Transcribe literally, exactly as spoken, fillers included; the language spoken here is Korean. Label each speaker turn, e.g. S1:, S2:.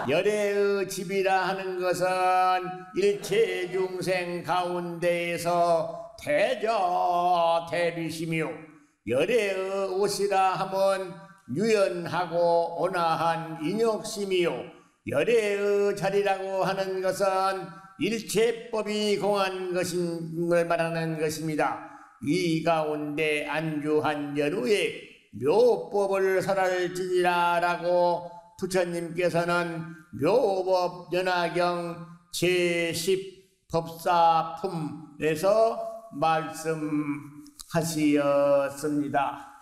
S1: 열애의 집이라 하는 것은 일체 중생 가운데에서 대저 대비시며 열애의 옷이라 함은 유연하고 온화한 인욕심이요 열애의 자리라고 하는 것은 일체법이 공한 것을 말하는 것입니다. 이 가운데 안주한 연후에 묘법을 설할지니라 라고 부처님께서는 묘법 연화경 제십 법사품에서 말씀하시었습니다.